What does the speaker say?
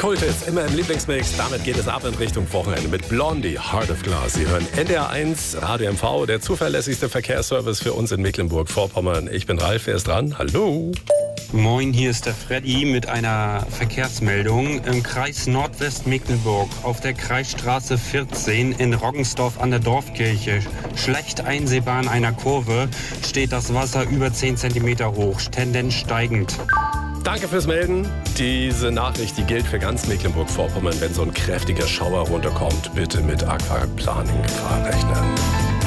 Kulthits, immer im Lieblingsmix. Damit geht es ab in Richtung Wochenende mit Blondie, Heart of Glass. Sie hören NDR 1, Radio MV, der zuverlässigste Verkehrsservice für uns in Mecklenburg-Vorpommern. Ich bin Ralf, wer ist dran? Hallo. Moin, hier ist der Freddy mit einer Verkehrsmeldung. Im Kreis Nordwest-Mecklenburg auf der Kreisstraße 14 in Roggensdorf an der Dorfkirche, schlecht einsehbar in einer Kurve, steht das Wasser über 10 cm hoch, Tendenz steigend. Danke fürs Melden. Diese Nachricht, die gilt für ganz Mecklenburg-Vorpommern. Wenn so ein kräftiger Schauer runterkommt, bitte mit Aquaplaning-Gefahr rechnen.